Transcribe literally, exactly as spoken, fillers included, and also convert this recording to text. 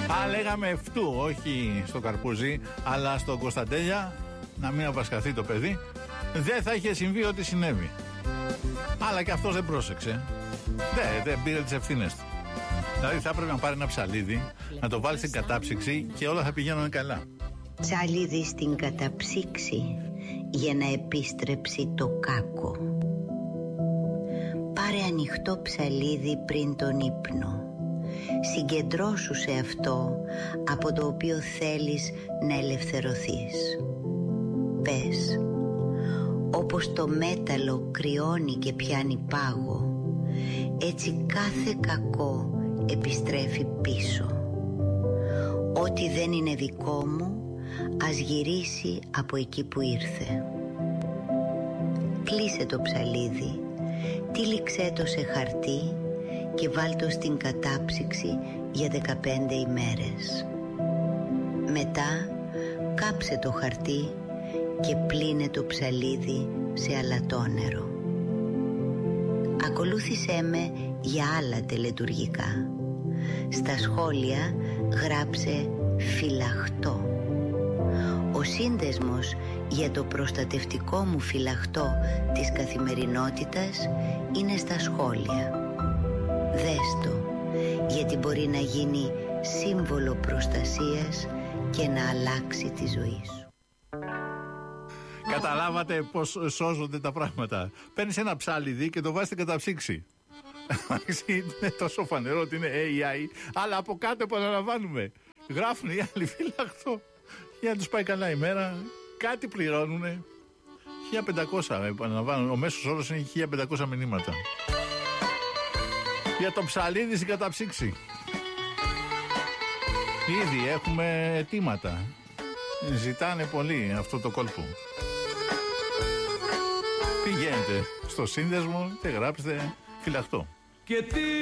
Α, λέγαμε Εφτού, όχι στο Καρπούζι, αλλά στο Κωνσταντέλια, να μην απασκαθεί το παιδί, δεν θα είχε συμβεί ό,τι συνέβη. Αλλά και αυτός δεν πρόσεξε. Δεν, δεν πήρε τις ευθύνες του. Δηλαδή θα έπρεπε να πάρει ένα ψαλίδι, να το βάλει στην κατάψυξη και όλα θα πηγαίνουν καλά. Ψαλίδι στην καταψύξη για να επίστρεψει το κάκο. Πάρε ανοιχτό ψαλίδι πριν τον ύπνο. Συγκεντρώσου σε αυτό από το οποίο θέλεις να ελευθερωθείς. Πες, όπως το μέταλλο κρυώνει και πιάνει πάγο, έτσι κάθε κακό επιστρέφει πίσω. Ό,τι δεν είναι δικό μου, ας γυρίσει από εκεί που ήρθε. Κλείσε το ψαλίδι, τύλιξέ το σε χαρτί και βάλ το στην κατάψυξη για δεκαπέντε ημέρες. Μετά κάψε το χαρτί και πλύνε το ψαλίδι σε αλατόνερο. Ακολούθησέ με για άλλα τελετουργικά. Στα σχόλια γράψε φυλαχτό. Ο σύνδεσμος για το προστατευτικό μου φυλαχτό της καθημερινότητας είναι στα σχόλια. Δες το, γιατί μπορεί να γίνει σύμβολο προστασίας και να αλλάξει τη ζωή σου. Καταλάβατε πως σώζονται τα πράγματα. Παίρνεις ένα ψάλιδι και το βάζεις στην καταψύξη. Είναι τόσο φανερό ότι είναι έι άι, αλλά από κάτω επαναλαμβάνουμε. Γράφουν οι άλλοι φυλαχτό για να τους πάει καλά η μέρα. Κάτι πληρώνουνε. χίλια πεντακόσια επαναλαμβάνω. Ο μέσος όρος είναι χίλια πεντακόσια μηνύματα για το ψαλίδι στην καταψύξη. Ήδη έχουμε αιτήματα. Ζητάνε πολύ αυτό το κόλπο. Πηγαίνετε στο σύνδεσμο και γράψτε φυλαχτό. Και τι